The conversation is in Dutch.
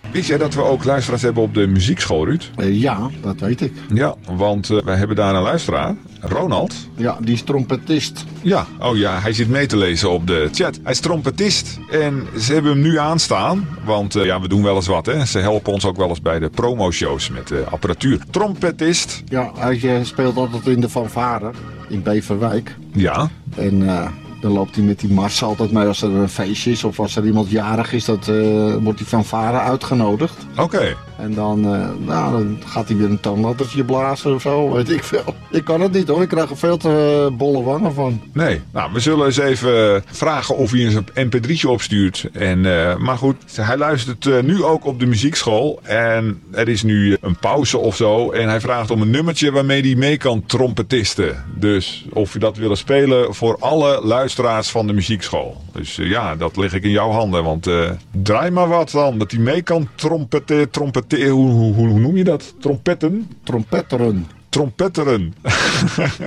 Wist jij dat we ook luisteraars hebben op de muziekschool, Ruud? Ja, dat weet ik. Ja, want wij hebben daar een luisteraar, Ronald. Ja, die is trompetist. Ja, oh ja, hij zit mee te lezen op de chat. Hij is trompetist en ze hebben hem nu aanstaan. Want we doen wel eens wat, hè. Ze helpen ons ook wel eens bij de promoshows met apparatuur. Trompetist. Ja, hij speelt altijd in de fanfare in Beverwijk. Ja. En dan loopt hij met die mars altijd mee als er een feestje is of als er iemand jarig is. Wordt die fanfare uitgenodigd. Oké. En dan gaat hij weer een toonladdertje blazen of zo, weet ik veel. Ik kan het niet hoor, ik krijg er veel te bolle wangen van. Nee, nou we zullen eens even vragen of hij een mp3'tje opstuurt. Maar goed, hij luistert nu ook op de muziekschool. En er is nu een pauze of zo. En hij vraagt om een nummertje waarmee hij mee kan trompetisten. Dus of je dat willen spelen voor alle luisteraars van de muziekschool. Dus dat leg ik in jouw handen. Want draai maar wat dan, dat hij mee kan trompetteren. Hoe noem je dat? Trompetten? Trompetteren. Trompetteren.